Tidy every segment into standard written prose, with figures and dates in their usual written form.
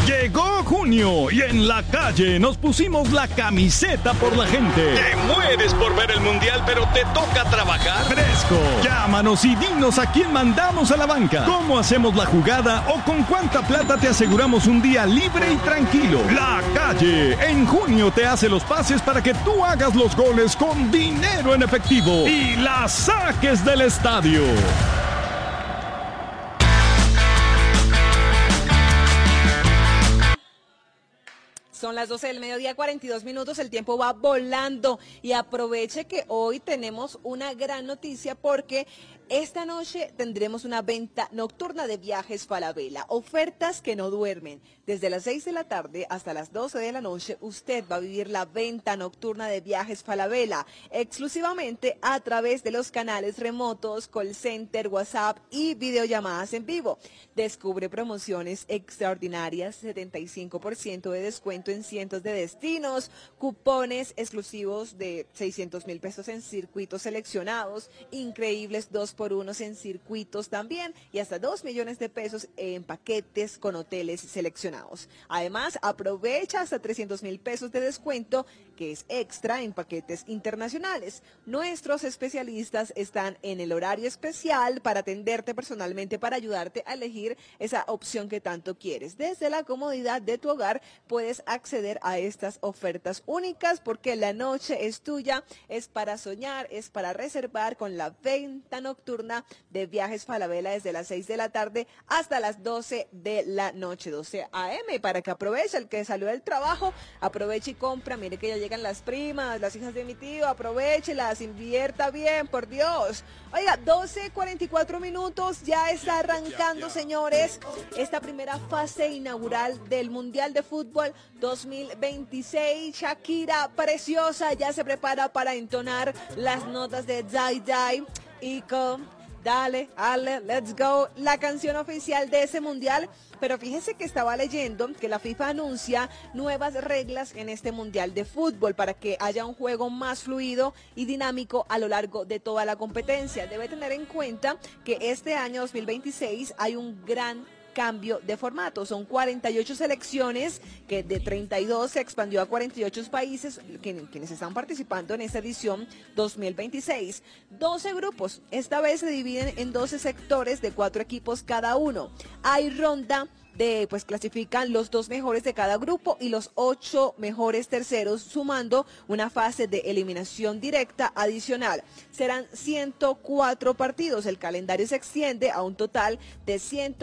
Llegó junio y en la calle nos pusimos la camiseta por la gente. Te mueres por ver el mundial, pero te toca trabajar. Fresco. Llámanos y dinos a quién mandamos a la banca, cómo hacemos la jugada o con cuánta plata te aseguramos un día libre y tranquilo. La calle en junio te hace los pases para que tú hagas los goles con dinero en efectivo y la saques del estadio. Son las 12 del mediodía, 42 minutos, el tiempo va volando y aproveche que hoy tenemos una gran noticia porque esta noche tendremos una venta nocturna de viajes Falabella, ofertas que no duermen. Desde las 6 de la tarde hasta las 12 de la noche usted va a vivir la venta nocturna de viajes Falabella, exclusivamente a través de los canales remotos, call center, WhatsApp y videollamadas en vivo. Descubre promociones extraordinarias, 75% de descuento en cientos de destinos, cupones exclusivos de 600,000 pesos en circuitos seleccionados, increíbles 2x1 en circuitos también y hasta 2 millones de pesos en paquetes con hoteles seleccionados. Además, aprovecha hasta 300,000 pesos de descuento que es extra en paquetes internacionales. Nuestros especialistas están en el horario especial para atenderte personalmente, para ayudarte a elegir esa opción que tanto quieres. Desde la comodidad de tu hogar puedes acceder a estas ofertas únicas porque la noche es tuya, es para soñar, es para reservar con la venta nocturna de viajes Falabella desde las 6 de la tarde hasta las 12 de la noche, 12 a.m. para que aproveche el que salió del trabajo, aproveche y compra. Mire que ya llegan las primas, las hijas de mi tío, aprovechelas, invierta bien, por Dios. Oiga, 12:44 minutos, ya está arrancando, señores, esta primera fase inaugural del Mundial de Fútbol 2026. Shakira, preciosa, ya se prepara para entonar las notas de Die Die y con Dale, Ale, Let's Go, la canción oficial de ese mundial. Pero fíjese que estaba leyendo que la FIFA anuncia nuevas reglas en este mundial de fútbol para que haya un juego más fluido y dinámico a lo largo de toda la competencia. Debe tener en cuenta que este año 2026 hay un gran cambio de formato. Son 48 selecciones que de 32 se expandió a 48 países quienes están participando en esta edición 2026. 12 grupos. Esta vez se dividen en 12 sectores de 4 equipos cada uno. Hay ronda pues clasifican los 2 mejores de cada grupo y los 8 mejores terceros, sumando una fase de eliminación directa adicional. Serán 104 partidos. El calendario se extiende a un total de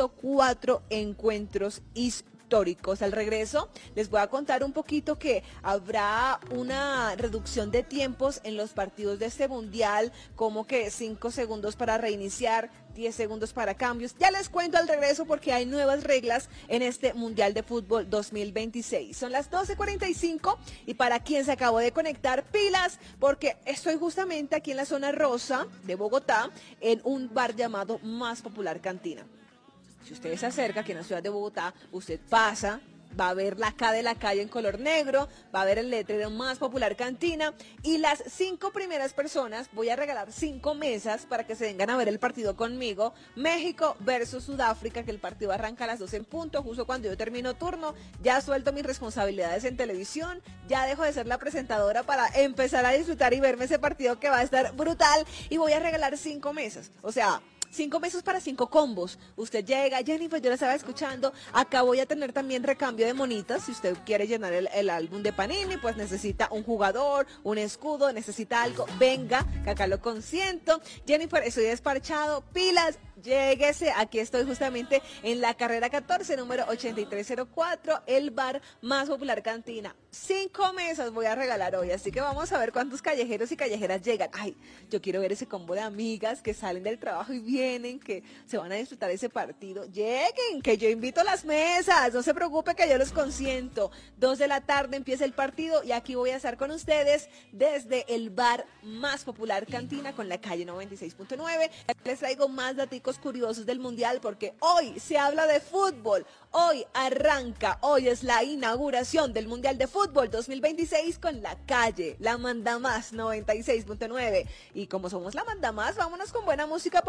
104 encuentros históricos. Al regreso les voy a contar un poquito que habrá una reducción de tiempos en los partidos de este mundial, como que 5 segundos para reiniciar, 10 segundos para cambios. Ya les cuento al regreso porque hay nuevas reglas en este Mundial de Fútbol 2026. Son las 12:45 y para quien se acabó de conectar, pilas, porque estoy justamente aquí en la zona rosa de Bogotá, en un bar llamado Más Popular Cantina. Si usted se acerca aquí en la ciudad de Bogotá, usted pasa, va a ver la K de la calle en color negro, va a ver el letrero Más Popular Cantina y las 5 primeras personas, voy a regalar 5 mesas para que se vengan a ver el partido conmigo. México versus Sudáfrica, que el partido arranca a las 12 en punto, justo cuando yo termino turno. Ya suelto mis responsabilidades en televisión, ya dejo de ser la presentadora para empezar a disfrutar y verme ese partido que va a estar brutal y voy a regalar 5 mesas. O sea, 5 meses para 5 combos. Usted llega, Jennifer, yo la estaba escuchando. Acá voy a tener también recambio de monitas. Si usted quiere llenar el álbum de Panini, pues necesita un jugador, un escudo, necesita algo. Venga, que acá lo consiento. Jennifer, estoy desparchado. Pilas. Lléguese, aquí estoy justamente en la carrera 14, número 8304, el bar Más Popular Cantina. 5 mesas voy a regalar hoy, así que vamos a ver cuántos callejeros y callejeras llegan. Ay, yo quiero ver ese combo de amigas que salen del trabajo y vienen, que se van a disfrutar ese partido. Lleguen, que yo invito las mesas, no se preocupe que yo los consiento. 2 de la tarde empieza el partido y aquí voy a estar con ustedes desde el bar Más Popular Cantina con la calle 96.9. Les traigo más daticos curiosos del mundial porque hoy se habla de fútbol, hoy arranca, hoy es la inauguración del Mundial de Fútbol 2026 con la calle, la manda más 96.9 y como somos la manda más, vámonos con buena música popular.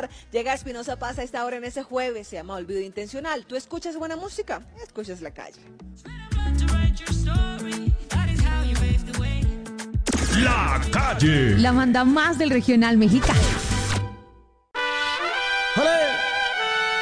escuchar. Llega Espinosa Paz a esta hora en ese jueves. Se llama Olvido Intencional. ¿Tú escuchas buena música? Escuchas La Calle. La Calle. La banda más del regional mexicano.